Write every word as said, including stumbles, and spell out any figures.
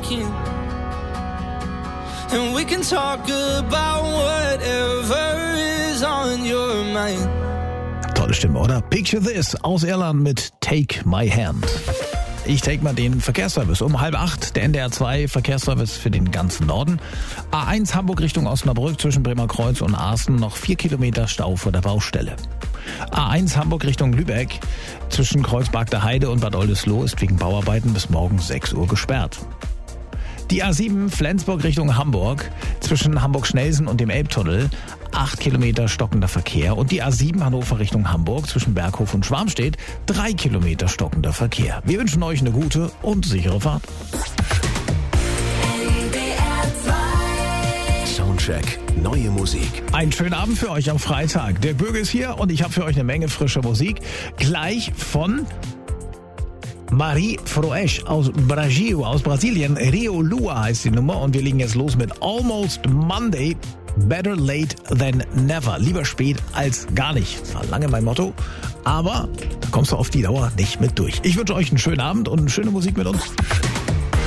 talking. And we can talk about whatever is on your mind. Tolle Stimme, oder? Picture This aus Irland mit Take My Hand. Ich take mal den Verkehrsservice. Um halb acht, der N D R zwei Verkehrsservice für den ganzen Norden. A eins Hamburg Richtung Osnabrück zwischen Bremerkreuz und Aaßen noch vier Kilometer Stau vor der Baustelle. A eins Hamburg Richtung Lübeck zwischen Kreuzberg der Heide und Bad Oldesloe ist wegen Bauarbeiten bis morgen sechs Uhr gesperrt. Die A sieben Flensburg Richtung Hamburg zwischen Hamburg-Schnelsen und dem Elbtunnel acht Kilometer stockender Verkehr. Und die A sieben Hannover Richtung Hamburg zwischen Berghof und Schwarmstedt drei Kilometer stockender Verkehr. Wir wünschen euch eine gute und sichere Fahrt. Soundcheck, neue Musik. Einen schönen Abend für euch am Freitag. Der Bürger ist hier und ich habe für euch eine Menge frischer Musik. Gleich von Marie Froesch aus Brasil, aus Brasilien. Rio Lua heißt die Nummer und wir legen jetzt los mit Almost Monday. Better late than never. Lieber spät als gar nicht. Das war lange mein Motto, aber da kommst du auf die Dauer nicht mit durch. Ich wünsche euch einen schönen Abend und eine schöne Musik mit uns.